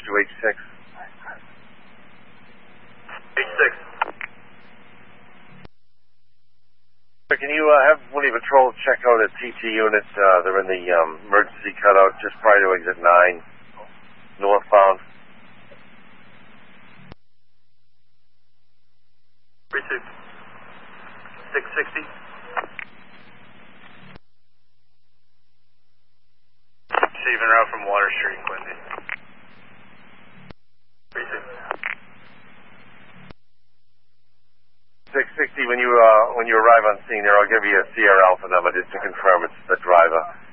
to H6. H6. So can you have one of your patrols check out a TT unit? They're in the emergency cutout just prior to exit 9, northbound. Received. 660. Receiving route from Water Street, Quincy. Received. 660, when you arrive on scene there, I'll give you a Sierra Alpha number just to confirm it's the driver.